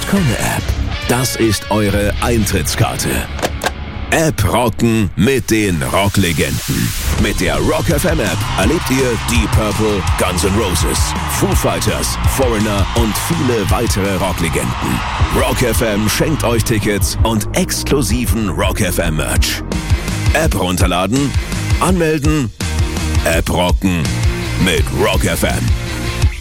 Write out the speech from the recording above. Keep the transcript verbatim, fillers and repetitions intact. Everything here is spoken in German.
braucht keine App. Das ist eure Eintrittskarte. App rocken mit den Rocklegenden. Mit der Rock F M App erlebt ihr Deep Purple, Guns N' Roses, Foo Fighters, Foreigner und viele weitere Rocklegenden. Rock F M schenkt euch Tickets und exklusiven Rock F M Merch. App runterladen, anmelden, App rocken mit Rock F M.